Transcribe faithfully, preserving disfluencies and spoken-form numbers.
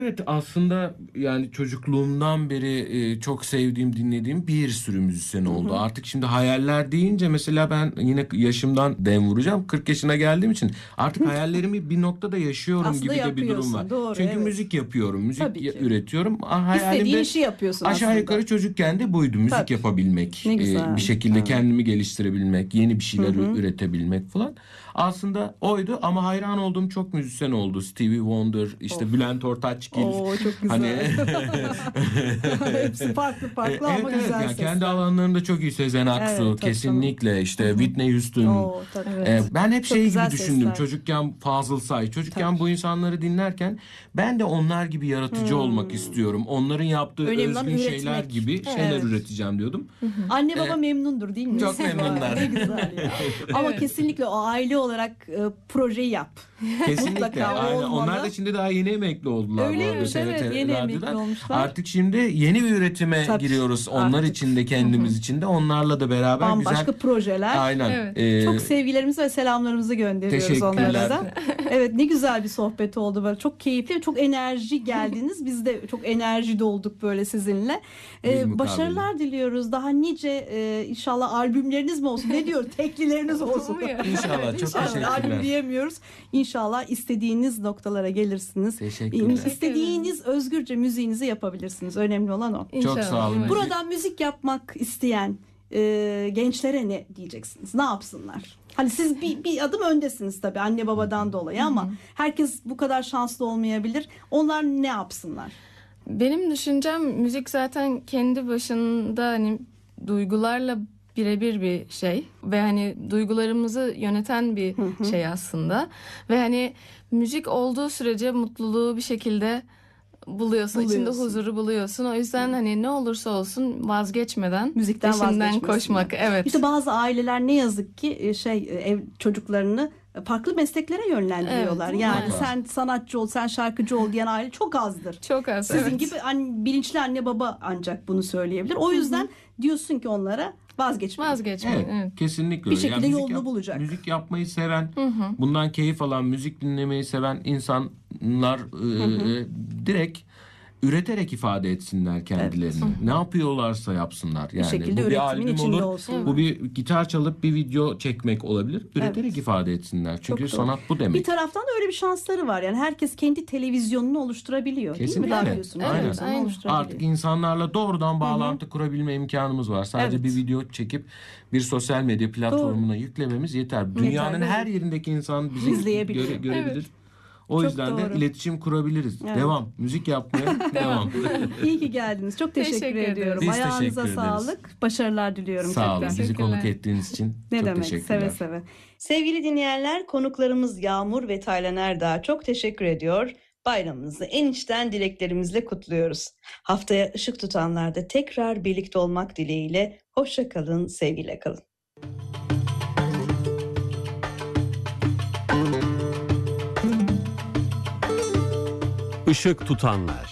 Evet, aslında yani çocukluğumdan beri e, çok sevdiğim, dinlediğim bir sürü müzisyen Hı oldu. hı. Artık şimdi hayaller deyince mesela ben yine yaşımdan dem vuracağım. kırk yaşına geldiğim için artık hayallerimi bir noktada yaşıyorum Aslında gibi de bir durum var. yapıyorsun. Doğru, Çünkü evet. müzik yapıyorum, müzik Tabii ya- ki. üretiyorum. Ah, İstediğin Hayalimde işi yapıyorsun aşağı aslında. yukarı çocukken de buydu. Müzik Tabii. yapabilmek, Ne e, bir güzel. şekilde Evet. kendimi geliştirebilmek, yeni bir Hı şeyler ü- hı. üretebilmek falan. Aslında oydu ama hayran olduğum çok müzisyen oldu. Stevie Wonder, işte Of. Bülent Ortaçgil. Oo, çok Hani güzel. Hepsi farklı E, farklı evet ama evet güzel yani kendi sesler. alanlarında çok iyi. Sezen Aksu Evet, tabii canım. kesinlikle, Hı işte hı. Whitney Houston. Oo, tabii. E, Evet. ben hep Çok şey güzel gibi düşündüm sesler. çocukken, Fazıl Say. Tabii. Çocukken bu insanları dinlerken ben de onlar gibi yaratıcı olmak Hmm. istiyorum. Onların yaptığı Önemli olan özgün şeyler üretmek. gibi şeyler Evet. üreteceğim diyordum. Hı hı. Anne baba E, memnundur değil mi? Çok Vay, memnunlar. ne güzel ya. Ama Evet. kesinlikle o aile olarak e, projeyi yap. Kesinlikle. Mutlaka o Aynen. Onlar da olmalı. şimdi daha yeni emekli oldular bu arada Öyleymiş, evet, T R T yeni emekli Radyo'dan. olmuşlar. Artık şimdi yeni bir üretime Tabii, giriyoruz. Onlar artık. için de Hı hı. kendimiz için de, onlarla da beraber güzel. Bambaşka projeler. Aynen. Evet. Ee, Çok sevgilerimizi ve selamlarımızı gönderiyoruz onlara teşekkürler. da. Evet, ne güzel bir sohbet oldu böyle. Çok keyifli ve çok enerji geldiniz. Biz de çok enerji dolduk böyle sizinle. Ee, Bilmukabele. başarılar diliyoruz. Daha nice e, inşallah albümleriniz mi olsun? Ne diyor? Teklileriniz olsun. Umuyor. İnşallah. Evet, Çok inşallah. İnşallah albüm teşekkürler. diyemiyoruz. İnşallah istediğiniz noktalara gelirsiniz. Teşekkürler. İstediğiniz özgürce müziğinizi yapabilirsiniz. Önemli olan o. Çok sağ olun. umarım. Buradan müzik yapmak isteyen e, gençlere ne diyeceksiniz? Ne yapsınlar? Hani siz bir, bir adım öndesiniz tabii anne babadan dolayı ama herkes bu kadar şanslı olmayabilir. Onlar ne yapsınlar? Benim düşüncem, müzik zaten kendi başında hani duygularla birebir bir şey ve hani duygularımızı yöneten bir şey aslında ve hani müzik olduğu sürece mutluluğu bir şekilde buluyorsun, içinde Buluyorsun. huzuru buluyorsun. O yüzden hani ne olursa olsun vazgeçmeden Müzikten peşinden vazgeçmesinler. koşmak. Evet. İşte bazı aileler ne yazık ki e, şey e, ev çocuklarını farklı mesleklere yönlendiriyorlar. Evet, Yani evet. sen sanatçı ol, sen şarkıcı ol diyen aile çok azdır. Çok az. Sizin evet. gibi an, bilinçli anne baba ancak bunu söyleyebilir. O yüzden diyorsun ki onlara vazgeçmeyin. Vazgeçmek. Evet, Evet. kesinlikle Bir öyle. şekilde müzik yolunu bulacak. Müzik yapmayı seven, bundan keyif alan, müzik dinlemeyi seven insanlar e, direkt üreterek ifade etsinler kendilerini. Ne yapıyorlarsa yapsınlar. Yani şekilde bu bir üretimin albüm içinde olur, olsunlar. bu bir gitar çalıp bir video çekmek olabilir. Üreterek ifade etsinler. Çünkü Çok doğru. sanat bu demek. Bir taraftan da öyle bir şansları var. Yani herkes kendi televizyonunu oluşturabiliyor. Değil mi? Kesinlikle. Radyosunun, Aynen. televizyonunu Aynen. oluşturabiliyor. Artık insanlarla doğrudan bağlantı kurabilme imkanımız var. Sadece Evet. bir video çekip bir sosyal medya platformuna yüklememiz yeter. Dünyanın Yeterli. her yerindeki insan bizi İzleyebiliyor. göre- görebilir. Evet. O Çok yüzden doğru. de iletişim kurabiliriz. Evet. Devam. Müzik yapmaya devam. İyi ki geldiniz. Çok teşekkür, Teşekkür ederiz. ediyorum. Biz Ayağınıza teşekkür ederiz. sağlık. Başarılar diliyorum. Sağ olun. tekrar. Bizi Teşekkürler. konuk ettiğiniz için Ne çok demek? teşekkürler. Seve seve. Sevgili dinleyenler, konuklarımız Yağmur ve Taylan Erdağ'a çok teşekkür ediyor. Bayramınızı en içten dileklerimizle kutluyoruz. Haftaya ışık tutanlarda tekrar birlikte olmak dileğiyle. Hoşça kalın, sevgiyle kalın. Işık tutanlar.